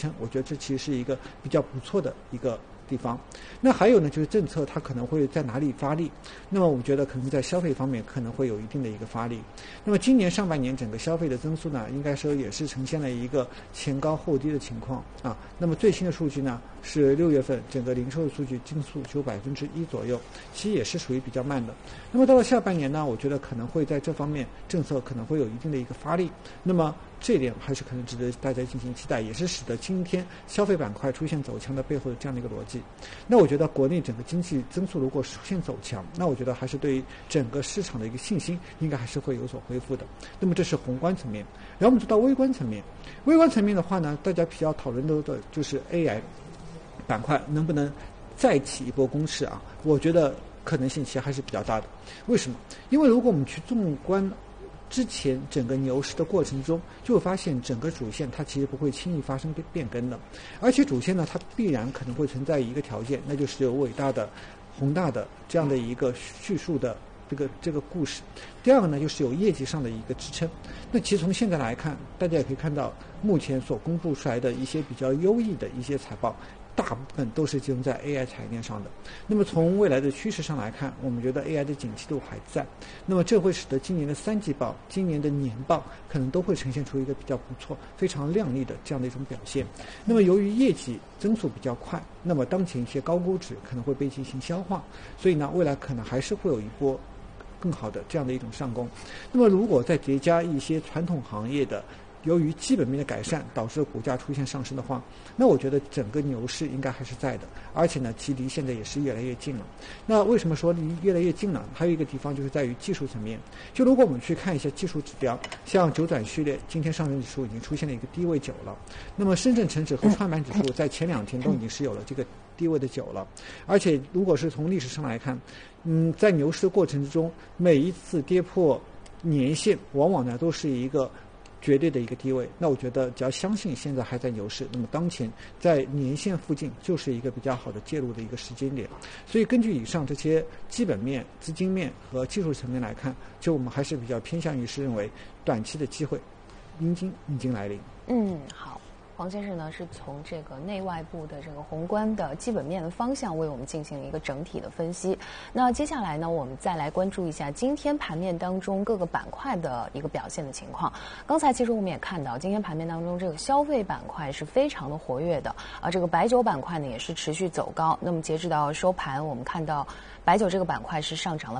撑，我觉得这其实是一个比较不错的一个地方。那还有呢，就是政策它可能会在哪里发力？那么我觉得可能在消费方面可能会有一定的一个发力。那么今年上半年整个消费的增速呢，应该说也是呈现了一个前高后低的情况啊。那么最新的数据呢是6月份整个零售的数据增速只有1%左右，其实也是属于比较慢的。那么到了下半年呢，我觉得可能会在这方面政策可能会有一定的一个发力。那么这一点还是可能值得大家进行期待，也是使得今天消费板块出现走强的背后的这样的一个逻辑。那我觉得国内整个经济增速如果出现走强，那我觉得还是对于整个市场的一个信心应该还是会有所恢复的。那么这是宏观层面，然后我们说到微观层面，微观层面的话呢，大家比较讨论的就是 AI 板块能不能再起一波攻势啊？我觉得可能性其实还是比较大的。为什么？因为如果我们去纵观之前整个牛市的过程中，就会发现整个主线它其实不会轻易发生变更的，而且主线呢，它必然可能会存在一个条件，那就是有伟大的、宏大的这样的一个叙述的这个故事。第二个呢，就是有业绩上的一个支撑。那其实从现在来看，大家也可以看到，目前所公布出来的一些比较优异的一些财报，大部分都是集中在 AI 产业链上的。那么从未来的趋势上来看，我们觉得 AI 的景气度还在，那么这会使得今年的3季报、今年的年报可能都会呈现出一个比较不错、非常亮丽的这样的一种表现。那么由于业绩增速比较快，那么当前一些高估值可能会被进行消化，所以呢，未来可能还是会有一波更好的这样的一种上攻。那么如果再叠加一些传统行业的由于基本面的改善导致股价出现上升的话，那我觉得整个牛市应该还是在的，而且呢，其离现在也是越来越近了。那为什么说离越来越近呢？还有一个地方就是在于技术层面。就如果我们去看一下技术指标，像九转序列，今天上证指数已经出现了一个低位9了。那么深圳成指和创板指数在前2天都已经是有了这个低位的9了。而且如果是从历史上来看，在牛市的过程之中，每一次跌破年线，往往呢都是一个绝对的一个低位。那我觉得只要相信现在还在牛市，那么当前在年线附近就是一个比较好的介入的一个时间点。所以根据以上这些基本面、资金面和技术层面来看，就我们还是比较偏向于是认为短期的机会已经来临。 好。黄先生呢是从这个内外部的这个宏观的基本面的方向为我们进行了一个整体的分析。那接下来呢，我们再来关注一下今天盘面当中各个板块的一个表现的情况。刚才其实我们也看到，今天盘面当中这个消费板块是非常的活跃的，这个白酒板块呢也是持续走高。那么截止到收盘，我们看到白酒这个板块是上涨了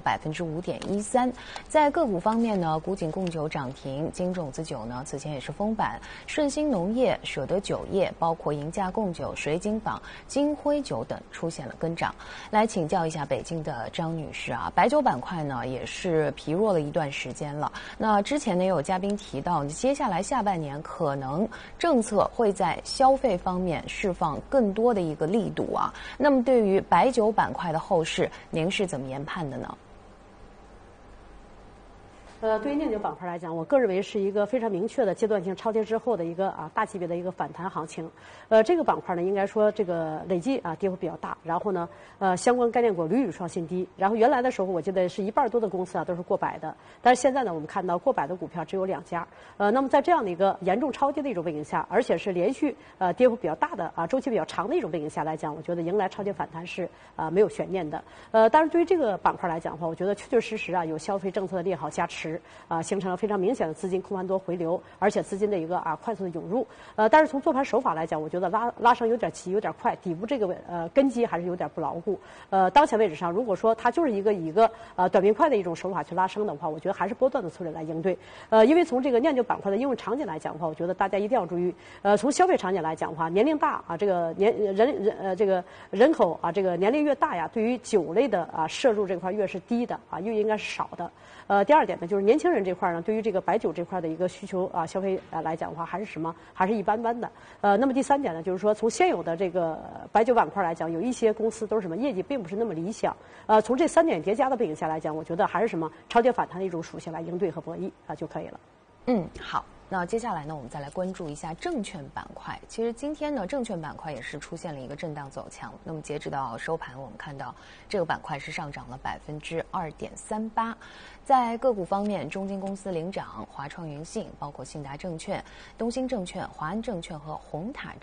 5.13%。在个股方面呢，古井贡酒涨停，金种子酒呢此前也是封板，顺鑫农业、舍得酒业，包括银价贡酒、水井坊、金辉酒等出现了跟涨。来请教一下北京的张女士啊，白酒板块呢也是疲弱了一段时间了。那之前呢也有嘉宾提到，接下来下半年可能政策会在消费方面释放更多的一个力度啊。那么对于白酒板块的后市，您是怎么研判的呢？ 对于酿酒板块来讲，我个人认为是一个非常明确的阶段性超跌之后的一个大级别的一个反弹行情。这个板块呢，应该说这个累计跌幅比较大，然后呢，相关概念股屡屡创新低。然后原来的时候，我记得是1半多的公司都是过百的，但是现在呢，我们看到过百的股票只有2家。那么在这样的一个严重超跌的一种背景下，而且是连续跌幅比较大的周期比较长的一种背景下来讲，我觉得迎来超跌反弹是没有悬念的。但是对于这个板块来讲的话，我觉得确确实实有消费政策的利好加持。形成了非常明显的资金空盘多回流，而且资金的一个快速的涌入。但是从做盘手法来讲，我觉得拉升有点急，有点快，底部这个根基还是有点不牢固。当前位置上，如果说它就是以一个短平快的一种手法去拉升的话，我觉得还是波段的策略来应对。因为从这个酿酒板块的应用场景来讲的话，我觉得大家一定要注意。从消费场景来讲的话，年龄大这个这个人口这个年龄越大呀，对于酒类的摄入这块越是低的越应该是少的。第二点呢，就是年轻人这块呢，对于这个白酒这块的一个需求消费来讲的话，还是一般般的。那么第三点呢，就是说从现有的这个白酒板块来讲，有一些公司都是业绩并不是那么理想。从这3点叠加的背景下来讲，我觉得还是超跌反弹的一种属性来应对和博弈就可以了。 好。那接下来呢，我们再来关注一下证券板块。其实今天呢，证券板块也是出现了一个震荡走强。那么截止到收盘，我们看到这个板块是上涨了2.38%。在个股方面，中金公司领涨，华创云信、包括信达证券、东兴证券、华安证券和红塔